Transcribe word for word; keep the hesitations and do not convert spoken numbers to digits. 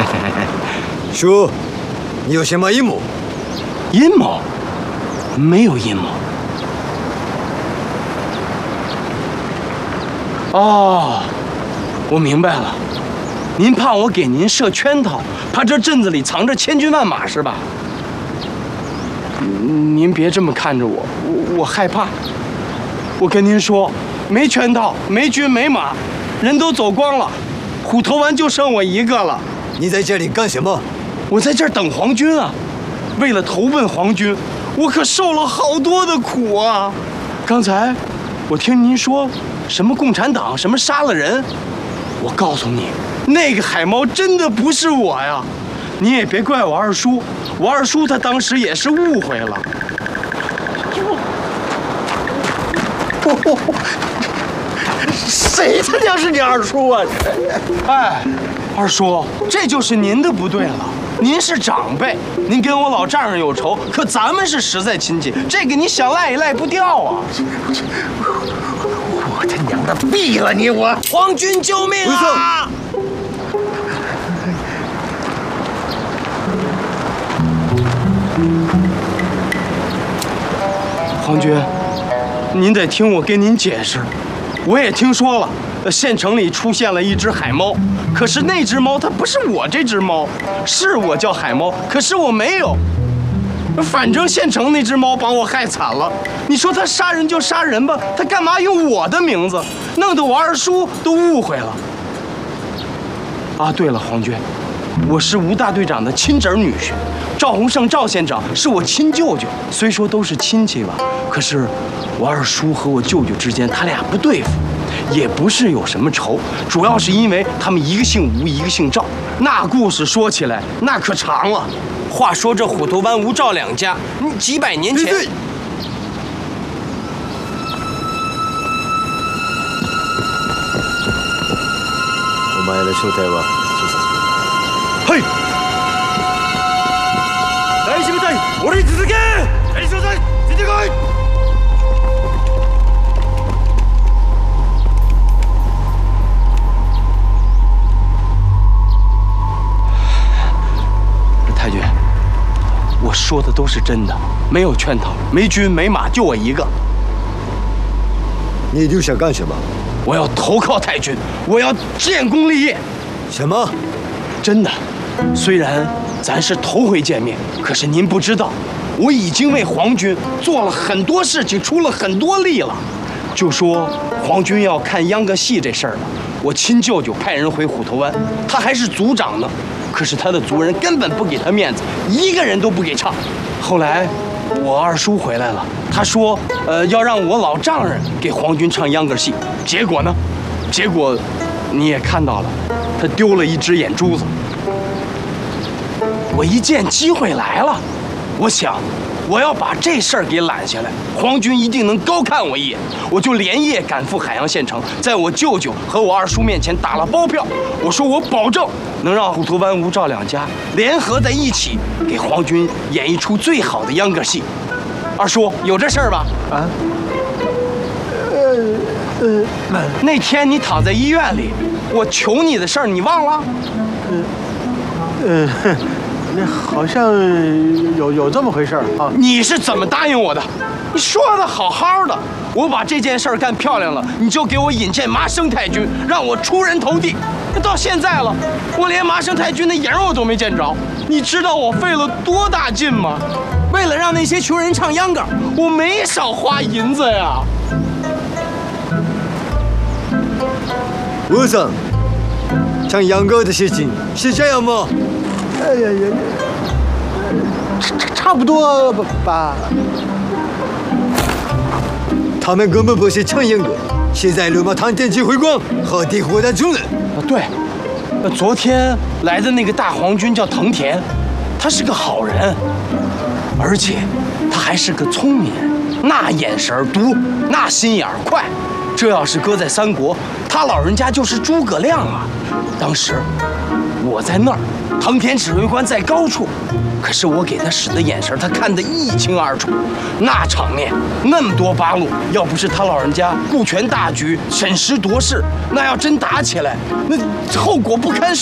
叔，你有什么阴谋？ 阴谋？没有阴谋。哦，我明白了，您怕我给您设圈套，怕这镇子里藏着千军万马是吧？您别这么看着我，我我害怕。我跟您说，没圈套，没军没马，人都走光了，虎头湾就剩我一个了。 你在这里干什么？ 我在这儿等皇军啊，为了投奔皇军，我可受了好多的苦啊。刚才我听您说什么共产党什么杀了人，我告诉你，那个海猫真的不是我呀。你也别怪我二叔，我二叔他当时也是误会了。 谁他娘是你二叔啊？ 哎，二叔，这就是您的不对了。您是长辈，您跟我老丈人有仇，可咱们是实在亲戚，这个你想赖也赖不掉啊！ 我他娘的毙了你！我皇军救命啊！皇军，您得听我跟您解释。我也听说了，县城里出现了一只海猫，可是那只猫它不是我这只猫，是我叫海猫，可是我没有。反正县城那只猫把我害惨了，你说它杀人就杀人吧，它干嘛用我的名字，弄得我二叔都误会了。啊，对了，皇军，我是吴大队长的亲侄女婿，赵洪胜赵县长是我亲舅舅，虽说都是亲戚吧，可是我二叔和我舅舅之间他俩不对付，也不是有什么仇，主要是因为他们一个姓吴，一个姓赵。那故事说起来那可长了。话说这虎头湾吴赵两家，几百年前。对对， お前の正体は捜査する。はい。第一部隊、俺に続け。第一小隊、出てこい。 太君，我说的都是真的，没有圈套，没军没马，就我一个。 你留下干什么？ 我要投靠太君，我要建功立业。 什么？ 真的。虽然咱是头回见面，可是您不知道，我已经为皇军做了很多事情，出了很多力了。就说皇军要看秧歌戏这事儿了，我亲舅舅派人回虎头湾，他还是族长呢，可是他的族人根本不给他面子，一个人都不给唱。后来我二叔回来了，他说，呃，要让我老丈人给皇军唱秧歌戏。结果呢？结果你也看到了，他丢了一只眼珠子。我一见机会来了，我想我要把这事儿给揽下来，皇军一定能高看我一眼。我就连夜赶赴海洋县城，在我舅舅和我二叔面前打了包票，我说我保证能让虎头湾吴赵两家联合在一起，给皇军演一出最好的秧歌戏。二叔有这事儿吧？ 啊？呃呃， 那天你躺在医院里，我求你的事儿你忘了？ 呃呃。那好像有有这么回事啊！ 你是怎么答应我的？你说的好好的，我把这件事儿干漂亮了，你就给我引荐麻生太君，让我出人头地。到现在了，我连麻生太君的影我都没见着。你知道我费了多大劲吗？为了让那些穷人唱秧歌，我没少花银子呀。 吴生，唱秧歌的事情是这样吗？ 哎呀呀，差差不多吧。 他们根本不是唱秧歌，是在流氓探店指挥官和地火的军人。 啊，对，昨天来的那个大皇军叫藤田，他是个好人，而且他还是个聪明人，那眼神毒，那心眼快。这要是搁在三国，他老人家就是诸葛亮啊。当时我在那儿。藤田指挥官在高处，可是我给他使的眼神，他看得一清二楚。那场面，那么多八路，要不是他老人家顾全大局、审时度势，那要真打起来，那后果不堪设。